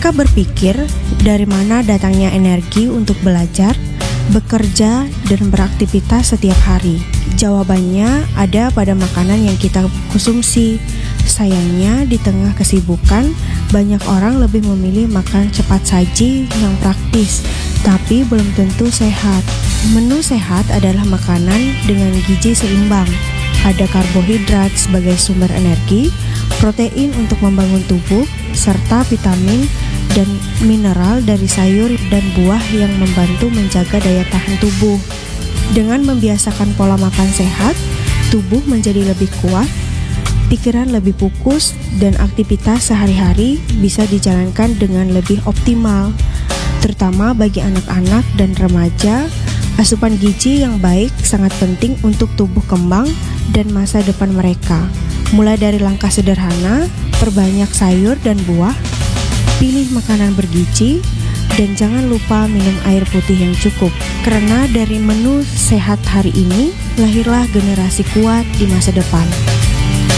Pernahkah berpikir dari mana datangnya energi untuk belajar, bekerja, dan beraktivitas setiap hari? Jawabannya ada pada makanan yang kita konsumsi. Sayangnya, di tengah kesibukan, banyak orang lebih memilih makan cepat saji yang praktis, tapi belum tentu sehat. Menu sehat adalah makanan dengan gizi seimbang. Ada karbohidrat sebagai sumber energi, protein untuk membangun tubuh, serta vitamin dan mineral dari sayur dan buah yang membantu menjaga daya tahan tubuh. Dengan membiasakan pola makan sehat, tubuh menjadi lebih kuat, pikiran lebih fokus, dan aktivitas sehari-hari bisa dijalankan dengan lebih optimal. Terutama bagi anak-anak dan remaja, asupan gizi yang baik sangat penting untuk tubuh kembang dan masa depan mereka. Mulai dari langkah sederhana, perbanyak sayur dan buah, pilih makanan bergizi, dan jangan lupa minum air putih yang cukup. Karena dari menu sehat hari ini, lahirlah generasi kuat di masa depan.